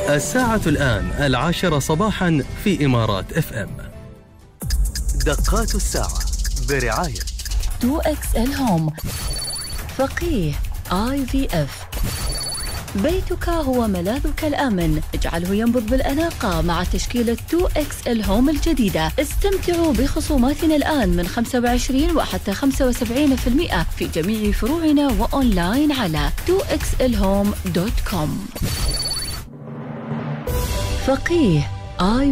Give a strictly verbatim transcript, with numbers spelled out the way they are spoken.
الساعة الآن العاشرة صباحا في إمارات اف ام. دقات الساعة برعاية تو إكس إل هوم، فقيه آي في إف. بيتك هو ملاذك الآمن، اجعله ينبض بالأناقة مع تشكيلة تو إكس إل هوم الجديدة. استمتعوا بخصوماتنا الآن من خمسة وعشرين وحتى خمسة وسبعين بالمئة في جميع فروعنا وأونلاين على تو إكس إل هوم دوت كوم. فقيه آي